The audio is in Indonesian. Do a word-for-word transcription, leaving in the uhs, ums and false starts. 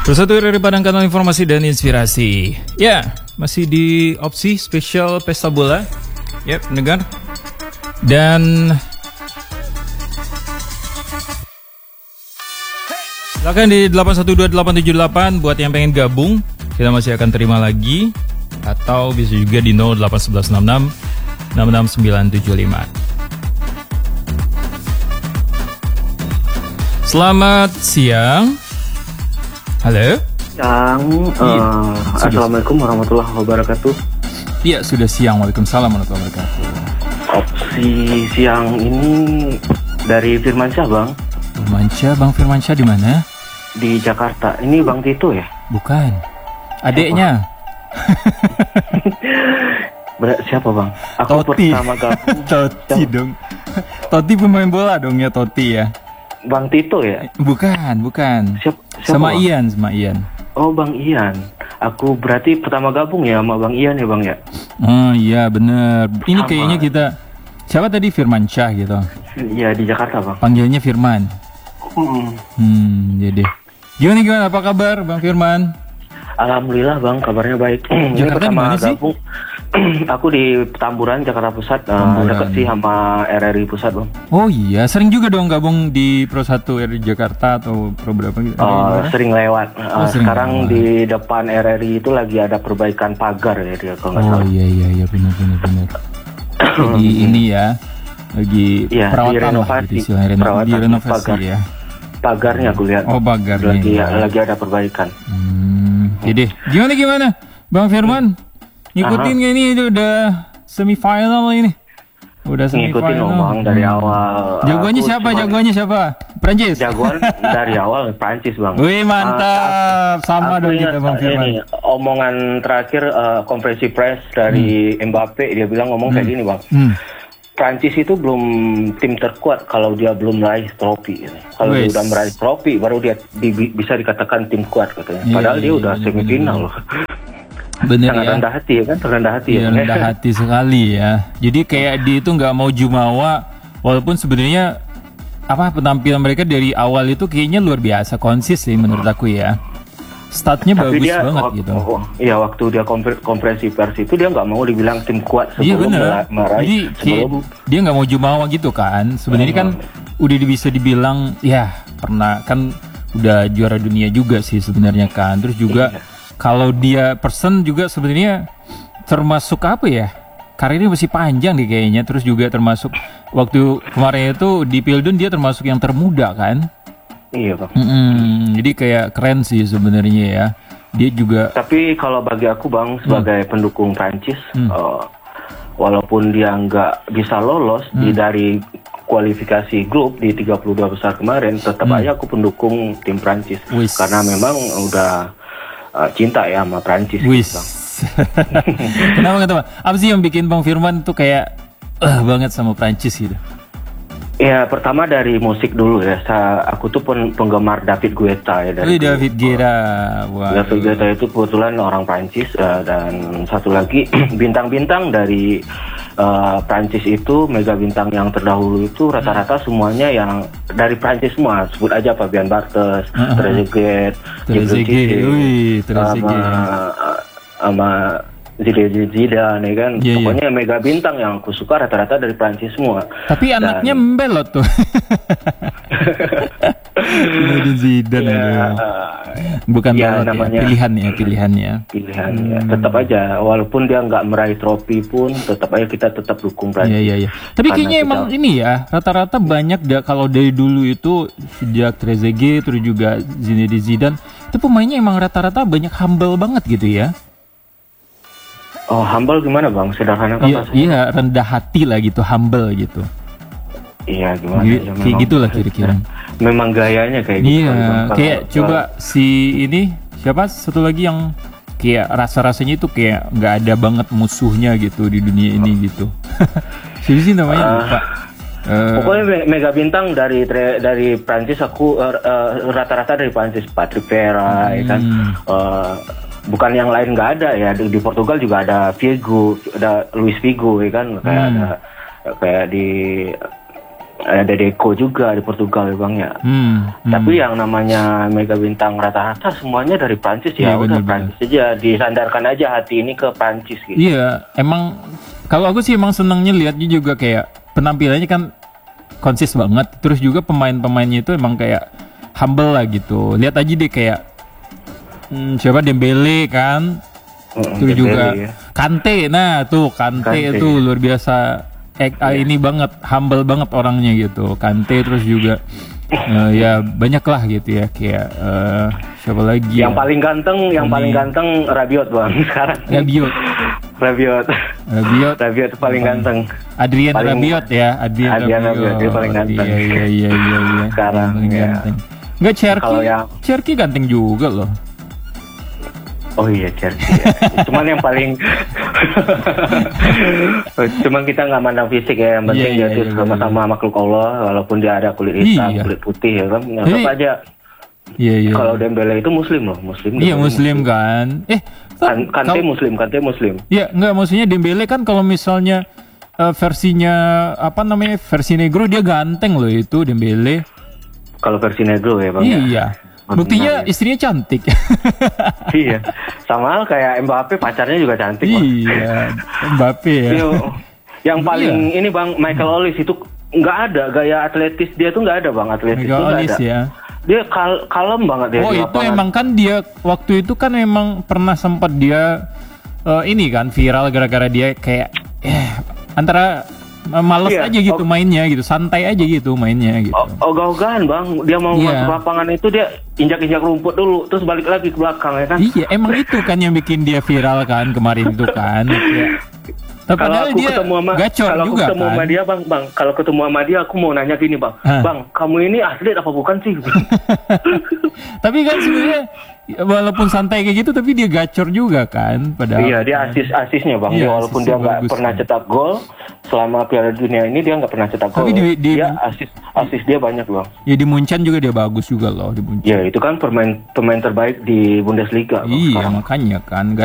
Bersatu dari Padang Kanal Informasi dan Inspirasi. Ya, masih di opsi spesial Pesta Bola. Ya, pendengar. Dan silakan di delapan satu dua delapan tujuh delapan buat yang pengen gabung. Kita masih akan terima lagi. Atau bisa juga di nol delapan satu satu enam enam enam enam sembilan tujuh lima. Selamat siang. Halo. Siang. Iya, uh, Assalamualaikum warahmatullahi wabarakatuh. Iya, sudah siang. Waalaikumsalam warahmatullahi wabarakatuh. Opsi siang ini dari Firmansyah, Bang. Firmansyah, Bang Firmansyah di mana? Di Jakarta. Ini Bang Tito ya? Bukan. Adeknya. Ber- siapa Bang? Aku Toti. pertama gabung. Toti dong. Toti pemain bola dong ya, Toti ya. Bang Tito ya? Bukan, bukan. Siap, siapa, Sama Bang? Ian, sama Ian. Oh, Bang Ian. Aku berarti pertama gabung ya sama Bang Ian ya, Bang ya? Oh iya bener. Ini Sama. kayaknya kita. Siapa tadi? Firmansyah gitu. Iya, di Jakarta, Bang. Panggilnya Firman. Hmm. Hmm, jadi. Gimana gimana? Apa kabar, Bang Firman? Alhamdulillah, Bang, kabarnya baik. Ini Jakarta pertama dimana sih? gabung. Aku di Petamburan, Jakarta Pusat. Uh, Petamburan. dekat sih sama R R I Pusat, Bang. Oh iya, sering juga dong gabung di Pro satu R I Jakarta atau Pro berapa gitu? Uh, sering lewat. Uh, Oh, sering sekarang lewat. di depan R R I itu lagi ada perbaikan pagar ya dia kalau nggak Oh salah. iya iya iya benar benar benar. Lagi ini ya, lagi Iya, perawatan lah direnovasi. gitu istilahnya, reno- Perawatan direnovasi pagar. ya. Pagarnya aku lihat. Oh pagarnya. Lagi ya. lagi ada perbaikan. Hmm, jadi gimana gimana, Bang Firman? Ngikutin nggak ini itu udah semifinal ini? Udah Ngikutin semifinal. dong, Bang, dari Hmm. awal. Jagoannya Aku siapa? cuma- Jagoannya siapa? Prancis. Jagoan dari awal Prancis, Bang. Wih mantap, sama Aku dong ingat kita Bang Firman. ini omongan terakhir uh, konferensi pers dari Mbappe, dia bilang ngomong kayak gini, Bang. Hmm. Prancis itu belum tim terkuat kalau dia belum meraih trofi. Kalau dia Wes. udah meraih trofi, baru dia di- bisa dikatakan tim kuat katanya. Iya, Padahal dia iya, udah iya, semifinal loh. Bener Sangat ya. rendah hati ya kan, rendah hati Iya, ya. rendah hati sekali ya. Jadi kayak dia itu nggak mau jumawa, walaupun sebenarnya apa penampilan mereka dari awal itu kayaknya luar biasa konsis sih menurut aku ya. Statnya Tapi bagus dia, banget wak- gitu. oh, iya waktu dia konfer- konferensi pers itu dia nggak mau dibilang tim kuat Iya sebelum bener. mera- meraih. Jadi kayak sebelum dia nggak mau jumawa gitu kan. Sebenarnya kan udah bisa dibilang ya pernah kan udah juara dunia juga sih sebenarnya kan. Terus juga Iya. kalau dia person juga sebenarnya termasuk apa ya? Karirnya masih panjang deh kayaknya. Terus juga termasuk waktu kemarin itu di Pildun dia termasuk yang termuda kan. iya Bang. Mm-mm. Jadi kayak keren sih sebenarnya ya. Dia juga Tapi kalau bagi aku Bang sebagai pendukung Prancis, Hmm. eh, walaupun dia nggak bisa lolos di Hmm. dari kualifikasi grup di tiga puluh dua besar kemarin, tetap Hmm. aja aku pendukung tim Prancis Wis. karena memang udah eh, cinta ya sama Prancis. wis. Bang. Kenapa nggak tahu? Apa sih yang bikin Bang Firman tuh kayak eh banget sama Prancis gitu? Ya pertama dari musik dulu ya. Sa- aku tuh pen- penggemar David Guetta ya Wih, dari David Guetta. Wah. David Guetta itu kebetulan orang Prancis, eh, dan satu lagi bintang-bintang dari eh, Prancis itu, mega bintang yang terdahulu itu rata-rata semuanya yang dari Prancis semua. Sebut aja Fabien Barthez, Uh-huh. Trezeguet, Trezeguet, wih, sama Trezeguet. sama Zidane Zidane ya kan. Iya, iya. Pokoknya mega bintang yang aku suka rata-rata dari Prancis semua. Tapi anaknya membelot tuh. Zinedine Zidane. Ya, aduh. Bukan ya, belot namanya- ya, pilihannya, pilihannya. pilihan ya. Tetap aja walaupun dia nggak meraih trofi pun tetap aja kita tetap dukung Prancis. Iya iya iya. Tapi Karena kayaknya kita- emang ini ya rata-rata banyak da, kalau dari dulu itu sejak Trezeguet terus juga Zinedine Zidane itu pemainnya emang rata-rata banyak humble banget gitu ya. Oh, humble gimana Bang? Sederhana kan Iya bahasanya? iya rendah hati lah gitu, humble gitu. Iya, gimana Gi- ya, kayak memang- gitulah kira-kira. Memang gayanya kayak gitu. Iya, Bang. Kalau- kayak kalau- coba si ini siapa satu lagi yang kayak rasa-rasanya itu kayak nggak ada banget musuhnya gitu di dunia ini gitu. Siapa sih namanya Ah. lupa. Eh, Pokoknya me- mega bintang dari tre- dari Prancis aku eh, eh, rata-rata dari Prancis, Patrick Vieira ya kan. Hmm. Eh, bukan yang lain nggak ada ya, di, di Portugal juga ada Figo, ada Luis Figo ya kan, kayak Hmm. ada kayak di ada Deco juga di Portugal ya bang ya. Hmm, hmm. Tapi yang namanya mega bintang rata-rata semuanya dari Prancis Iya, ya, udah bener-bener. Prancis aja, disandarkan aja hati ini ke Prancis gitu. Iya, emang kalau aku sih emang senangnya lihatnya juga kayak penampilannya kan konsis banget. Terus juga pemain-pemainnya itu emang kayak humble lah gitu. Lihat aja deh kayak hmm, siapa Dembele kan. Mm, Terus Dembele, juga ya. Kante, nah tuh Kante, Kante. itu luar biasa. Eh, ah, ini banget, humble banget orangnya gitu. Kante terus juga eh, ya banyak lah gitu ya kayak eh, siapa lagi? Yang ya? paling ganteng, yang Ini. paling ganteng Rabiot bang sekarang. Rabiot, Rabiot, Rabiot, Rabiot paling ganteng. Adrian Paling- Rabiot ya, Adrian, Adrian Rabiot, dia paling ganteng. Iya iya iya iya. iya. Sekarang, Paling ya. ganteng. Nggak Cherky, Kalau yang- Cherky ganteng juga loh. Oh iya Chelsea. Ya. Cuman yang paling, cuman kita nggak mandang fisik ya. Yang penting Iya, dia iya, tuh iya, sama-sama makhluk Allah, walaupun dia ada kulit hitam, Iya. kulit putih ya kan. Nggak Jadi- aja. Iya iya. Kalau Dembele itu Muslim loh, Muslim. Iya Dembele Muslim kan. Eh, Kan, Kante kalau- Muslim, Kante Muslim. Iya, enggak maksudnya Dembele kan kalau misalnya eh, versinya apa namanya versi negro dia ganteng loh itu Dembele. Kalau versi negro ya bang. ya? Iya. Benar, Buktinya ya. istrinya cantik. Iya. Sama kayak Mbappe pacarnya juga cantik. Bang. Iya, Mbappe ya. Iya. Yang paling Iya. ini bang Michael Olise itu nggak ada gaya atletis dia tuh nggak ada bang atletis Mega tuh nggak Olis ada. ya. Dia kal kalem banget dia Oh di itu lapangan. emang kan dia waktu itu kan memang pernah sempat dia eh, ini kan viral gara-gara dia kayak eh antara eh, males Iya, aja gitu oh. mainnya gitu, santai aja gitu mainnya gitu. Oh, ogah-ogahan bang, dia mau Iya. masuk lapangan itu dia injak-injak rumput dulu, terus balik lagi ke belakang ya kan. Iya, emang itu kan yang bikin dia viral kan kemarin itu kan. Kayak- Tapi Kalau padahal aku dia ketemu sama, gacor kalau aku juga ketemu kan. sama dia bang, bang, kalau ketemu sama dia aku mau nanya gini bang, Hah. bang, kamu ini atlet apa bukan sih? Tapi kan sebenarnya walaupun santai kayak gitu tapi dia gacor juga kan padahal. Iya, dia asis asisnya bang, Iya, dia walaupun asisnya dia nggak bagus, pernah kan. cetak gol selama Piala Dunia ini dia nggak pernah cetak Tapi gol. di- di- dia asis asis dia banyak bang. Ya di Munchen juga dia bagus juga loh di Munchen. Ya itu kan pemain pemain terbaik di Bundesliga bang, Iya sekarang. makanya kan